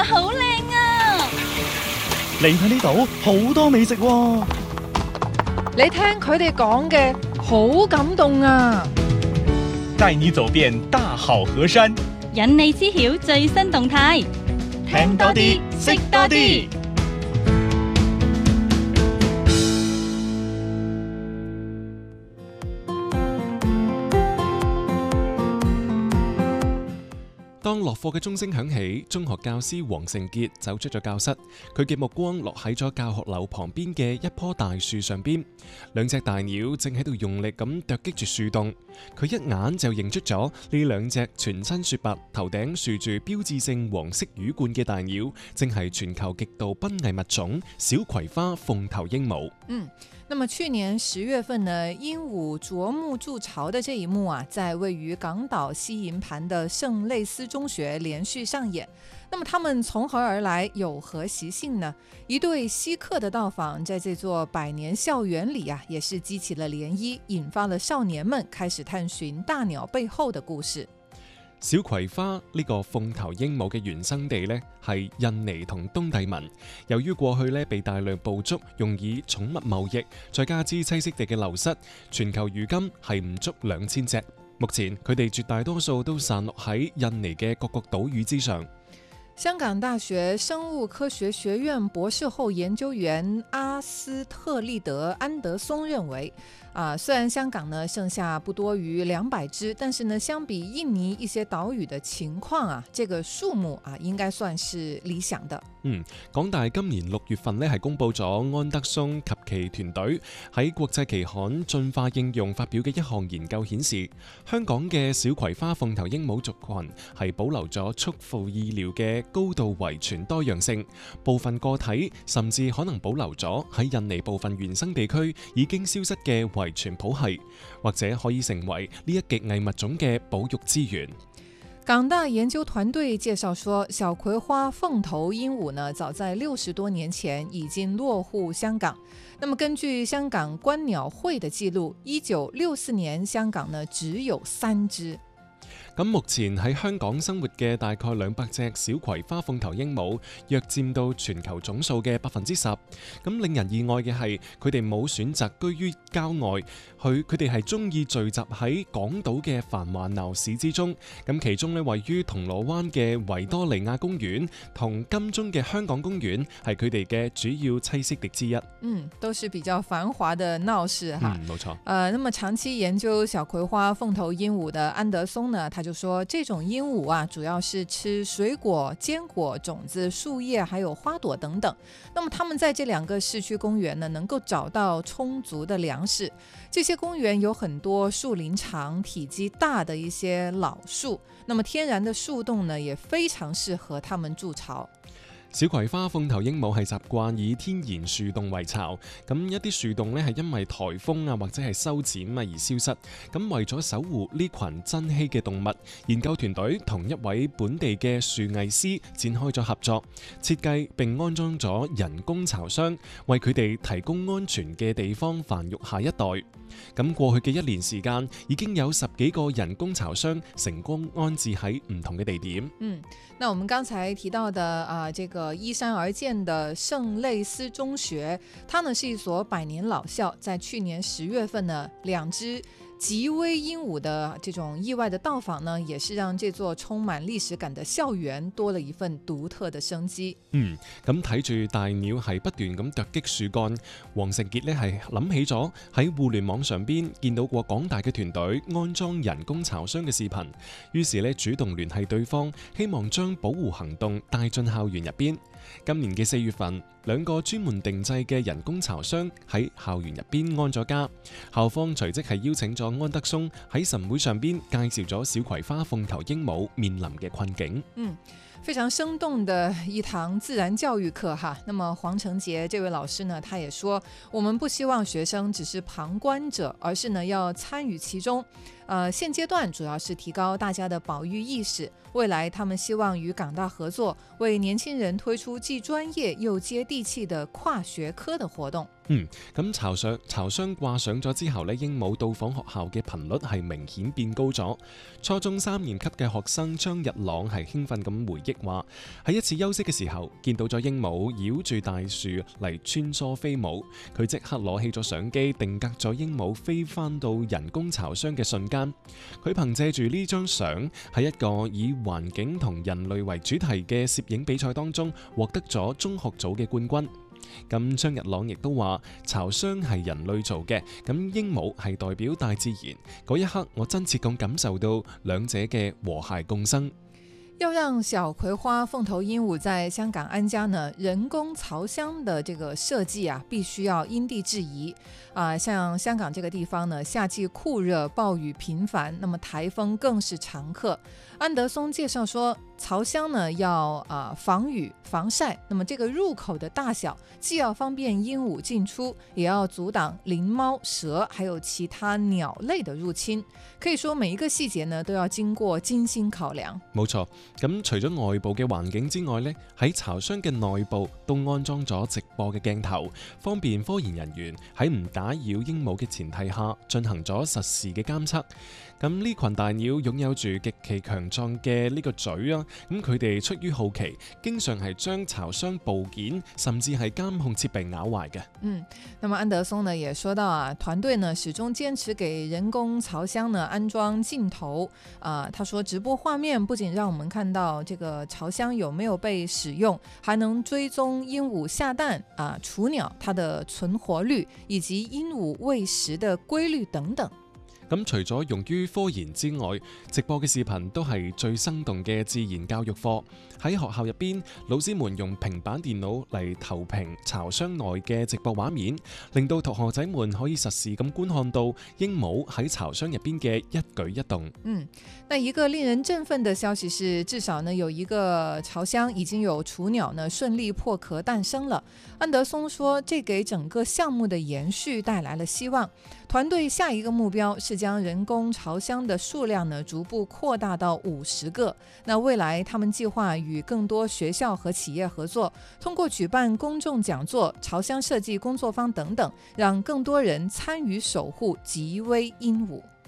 啊，好靚啊！ 你睇呢度好多美食喎。 你聽佢哋講嘅好感動啊！ 帶你走遍大好河山， 引你知曉最新動態， 聽多啲，識多啲。 當落課嘅鐘聲響起，中學教師黃成傑走出咗教室，佢嘅目光落喺咗教學樓旁邊嘅一棵大樹上邊，兩隻大鳥正喺度用力咁啄擊住樹洞。佢一眼就認出咗呢兩隻全身雪白、頭頂豎住標誌性黃色羽冠嘅大鳥，正係全球極度瀕危物種小葵花鳳頭鸚鵡。 那麼去年10月份呢，鸚鵡啄木築巢的這一幕啊，在位於港島西營盤的聖類斯中學連續上演。那麼他們從何而來，有何習性呢？一對稀客的到訪，在這座百年校園裏啊，也是激起了漣漪，引發了少年們開始探尋大鳥背後的故事。 小葵花呢個鳳頭鸚鵡嘅原生地呢，係印尼同東帝汶。由於過去呢被大量捕捉，用以寵物貿易，再加之棲息地嘅流失，全球如今係唔足2000隻。目前佢哋絕大多數都散落喺印尼嘅各個島嶼之上。 香港大學生物科學學院博士後研究員阿斯特利德·安德松認為，雖然香港呢剩下不多於200隻，但是呢相比印尼一些島嶼的情況啊，這個數目啊應該算是理想的。 港大今年6月份呢係公布咗安德松及其團隊喺國際期刊《進化應用》發表嘅一項研究顯示，香港嘅小葵花鳳頭鸚鵡族群係保留咗出乎意料嘅高度遺傳多樣性，部分個體甚至可能保留咗喺印尼部分原生地區已經消失嘅遺傳譜系，或者可以成為呢一極危物種嘅保育資源。 港大研究團隊介紹說，小葵花鳳頭鸚鵡呢，早在60多年前已經落戶香港。那麼根據香港觀鳥會的記錄，1964年香港呢只有3隻。 咁目前喺香港生活嘅大概200隻小葵花鳳頭鸚鵡，約佔到全球總數嘅10%。咁令人意外嘅係，佢哋冇選擇居於郊外，佢哋係中意聚集喺港島嘅繁華鬧市之中。咁其中呢，位於銅鑼灣嘅維多利亞公園同金鐘嘅香港公園係佢哋嘅主要棲息地之一。 都是比較繁華的鬧市哈。 冇錯。 那麼長期研究小葵花鳳頭鸚鵡的安德松呢，他就說這種鸚鵡啊，主要是吃水果、堅果、種子、樹葉，還有花朵等等。那麼他們在這2個市區公園呢，能夠找到充足的糧食。這些公園有很多樹齡長、體積大的一些老樹，那麼天然的樹洞呢，也非常適合他們築巢。 小葵花鳳頭鸚鵡係習慣以天然樹洞為巢，咁一啲樹洞呢係因為颱風啊或者係修剪而消失，咁為咗守護呢群珍稀嘅動物，研究團隊同一位本地嘅樹藝師展開咗合作，設計並安裝咗人工巢箱，為佢哋提供安全嘅地方繁育下一代。咁過去嘅1年時間，已經有10幾個人工巢箱成功安置喺唔同嘅地點。 那我們剛才提到的這個依山而建的聖類斯中學，它呢是一所100年老校，在去年10月份呢，2隻極危鸚鵡的這種意外的到訪呢，也是讓這座充滿歷史感的校園多了一份獨特的生機。 咁睇住大鳥係不斷咁啄擊樹幹，黃成傑呢係諗起咗喺互聯網上邊見到過港大嘅團隊安裝人工巢箱嘅視頻，於是呢主動聯繫對方，希望將保護行動帶進校園入邊。今年嘅4月份，2個專門定製嘅人工巢箱喺校園入邊安咗家，校方隨即係邀請咗安德松喺晨會上邊介紹咗小葵花鳳頭鸚鵡面臨嘅困境。 非常生動的一堂自然教育課哈。那麼黃成傑這位老師呢，他也說，我們不希望學生只是旁觀者，而是呢要參與其中。現階段主要是提高大家的保育意識，未來他們希望與港大合作，為年輕人推出既專業又接地氣的跨學科的活動。 咁巢箱掛上咗之後呢，鸚鵡到訪學校嘅頻率係明顯變高咗。初中3年級嘅學生張日朗係興奮咁回憶話，喺一次休息嘅時候，見到咗鸚鵡繞住大樹嚟穿梭飛舞，佢即刻攞起咗相機，定格咗鸚鵡飛翻到人工巢箱嘅瞬間。佢憑借住呢張相喺一個以環境同人類為主題嘅攝影比賽當中，獲得咗中學組嘅冠軍。咁張日朗亦都話，巢箱係人類做嘅，咁鸚鵡係代表大自然。嗰一刻，我真切咁感受到兩者嘅和諧共生。 要讓小葵花鳳頭鸚鵡在香港安家呢，人工巢箱的這個設計啊，必須要因地制宜啊。像香港這個地方呢，夏季酷熱，暴雨頻繁，那麼颱風更是常客。安德松介紹說，巢箱呢要防雨防曬，那麼這個入口的大小既要方便鸚鵡進出，也要阻擋靈貓、蛇還有其他鳥類的入侵。可以說每一個細節呢都要經過精心考量。 冇錯，咁除咗外部嘅環境之外呢，喺巢箱嘅內部都安裝咗直播嘅鏡頭，方便科研人員喺唔打擾鸚鵡嘅前提下進行咗實時嘅監測。咁呢群大鳥擁有住極其強壯嘅呢個嘴啊，咁佢哋出於好奇，經常係將巢箱部件甚至係監控設備咬壞嘅。 那麼安德松呢也說到啊，團隊呢始終堅持給人工巢箱呢安裝鏡頭他說直播畫面不僅讓我們看到這個巢箱有沒有被使用，還能追蹤鸚鵡下蛋雛鳥它的存活率以及鸚鵡餵食的規律等等。 咁除咗用於科研之外，直播嘅視頻都係最生動嘅自然教育課。喺學校入邊，老師們用平板電腦嚟投屏巢箱內嘅直播畫面，令到同學仔們可以實時咁觀看到鸚鵡喺巢箱入邊嘅一舉一動。 那一個令人振奮的消息是，至少呢有一個巢箱已經有雛鳥呢順利破殼誕生了。安德松說，這給整個項目的延續帶來了希望。團隊下一個目標是將人工巢箱的數量呢逐步擴大到50個。那未來他們計劃與更多學校和企業合作，通過舉辦公眾講座、巢箱設計工作坊等等，讓更多人參與守護極危鸚鵡。